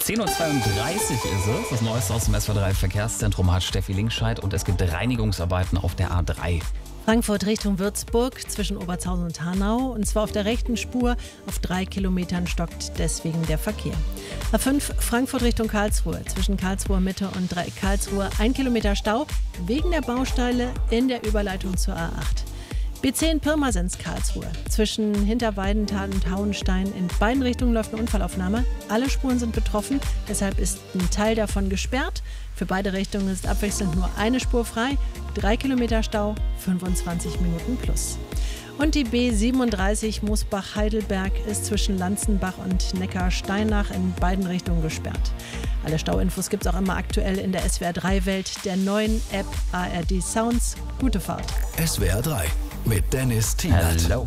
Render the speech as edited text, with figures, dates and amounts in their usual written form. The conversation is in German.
10:32 Uhr ist es. Das Neueste aus dem SWR3 Verkehrszentrum hat Steffi Linkscheid und es gibt Reinigungsarbeiten auf der A3. Frankfurt Richtung Würzburg zwischen Obertshausen und Hanau, und zwar auf der rechten Spur. Auf 3 Kilometern stockt deswegen der Verkehr. A5 Frankfurt Richtung Karlsruhe zwischen Karlsruher Mitte und Dreieck Karlsruhe 1 Kilometer Stau wegen der Baustelle in der Überleitung zur A8. B10 Pirmasens Karlsruhe zwischen Hinterweidenthal und Hauenstein. In beiden Richtungen läuft eine Unfallaufnahme. Alle Spuren sind betroffen, deshalb ist ein Teil davon gesperrt. Für beide Richtungen ist abwechselnd nur eine Spur frei. 3 Kilometer Stau, 25 Minuten plus. Und die B37 Moosbach-Heidelberg ist zwischen Lanzenbach und Neckarsteinach in beiden Richtungen gesperrt. Alle Stauinfos gibt es auch immer aktuell in der SWR3-Welt, der neuen App ARD Sounds. Gute Fahrt. SWR3 mit Dennis Tienert. Hello.